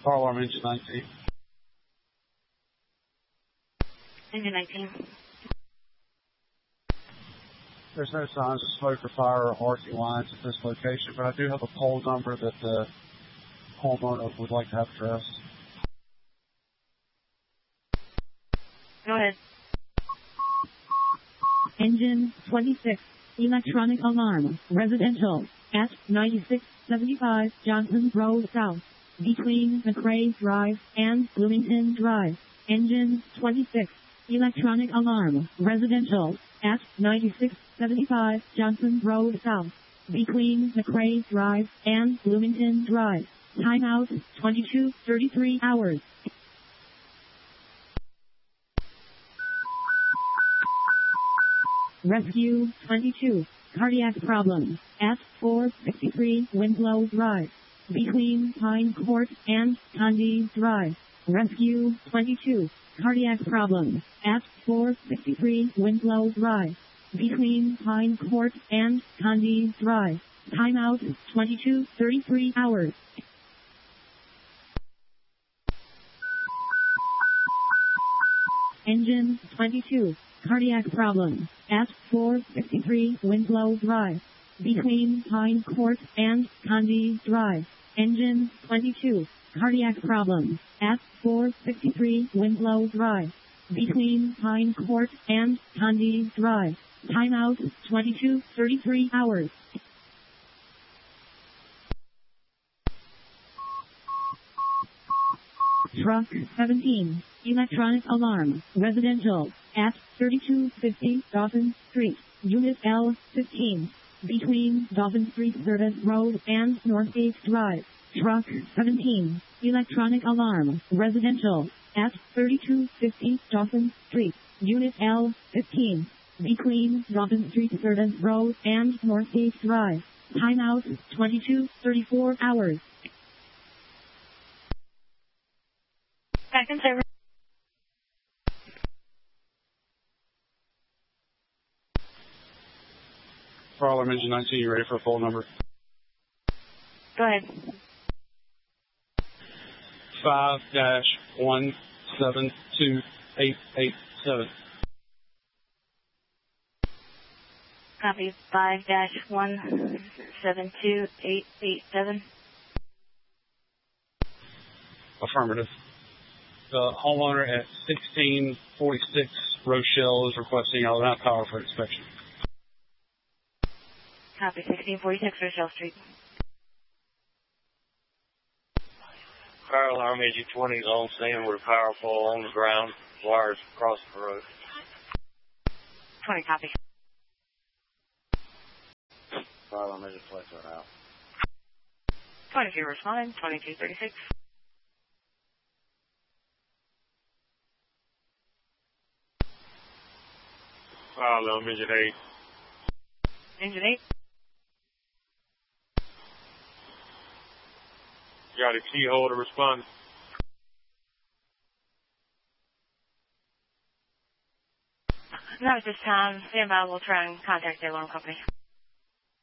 Fire alarm engine 19. Engine 19. There's no signs of smoke or fire or arcing lines at this location, but I do have a pole number that the homeowner would like to have addressed. Go ahead. Engine 26, electronic alarm, residential, at 9675 Johnson Road South, between McRae Drive and Bloomington Drive. Engine 26, electronic alarm, residential, at 9675 Johnson Road South, between McRae Drive and Bloomington Drive. Timeout 22:33 hours. Rescue 22, cardiac problem, at 463 Winslow Drive, between Pine Court and Condi Drive. Rescue 22, cardiac problem, at 463 Winslow Drive, between Pine Court and Condi Drive. Timeout 22:33 hours. Engine 22, cardiac problem, at 463 Winslow Drive, between Pine Court and Condi Drive. Engine 22, cardiac problem, at 463 Winslow Drive, between Pine Court and Condi Drive. Timeout 22:33 hours. Truck 17, electronic alarm, residential, at 3250 Dawson Street, Unit L15, between Dawson Street Service Road and Northgate Drive. Truck 17, electronic alarm, residential, at 3250 Dawson Street, Unit L15, between Dawson Street Service Road and Northgate Drive. Timeout 22:34 hours. Back in service. Fire alarm engine 19, you ready for a full number? Go ahead. 5-172887. Copy. 5-172887. Affirmative. The homeowner at 1646 Rochelle is requesting Alabama Power for inspection. Copy. 1646 Rochelle Street. Fire alarm engine 20 is on scene with a power pole on the ground, wires across the road. 20, copy. Fire alarm engine 20 right out. 22 responding. 2236. Fire alarm engine 8. Engine 8. Got a key holder respond. Not at this time. Stand by. We'll try and contact the alarm company.